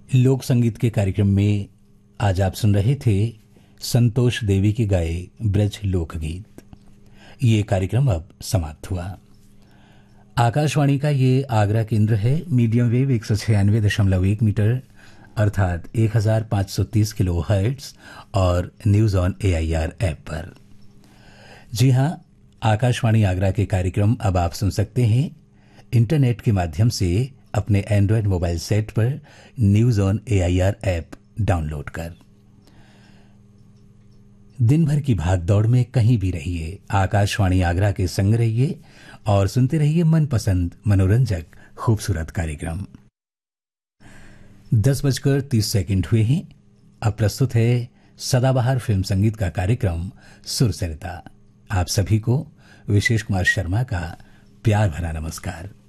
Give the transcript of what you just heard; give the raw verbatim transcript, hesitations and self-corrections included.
लोक संगीत के कार्यक्रम में आज आप सुन रहे थे संतोष देवी के गाए ब्रज लोकगीत। ये कार्यक्रम अब समाप्त हुआ। आकाशवाणी का ये आगरा केंद्र है। मीडियम वेव एक सौ छियानवे दशमलव एक मीटर अर्थात एक हजार पाँच सौ तीस किलो हर्ट्ज और news on A I R app पर। जी हां, आकाशवाणी आगरा के कार्यक्रम अब आप सुन सकते हैं इंटरनेट के माध्यम से अपने एंड्रॉयड मोबाइल सेट पर news on A I R app download कर। दिन भर की भाग दौड़ में कहीं भी रहिए, आकाशवाणी आगरा के संग रहिए और सुनते रहिए मनपसंद मनोरंजक खूबसूरत कार्यक्रम। दस बजकर तीस सेकंड हुए हैं। अब प्रस्तुत है सदाबहार फिल्म संगीत का कार्यक्रम सुरसरिता। आप सभी को विशेष कुमार शर्मा का प्यार भरा नमस्कार।